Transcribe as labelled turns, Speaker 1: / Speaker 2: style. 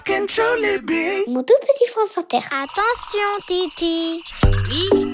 Speaker 1: Mon tout petit France Inter.
Speaker 2: Attention, Titi. Oui.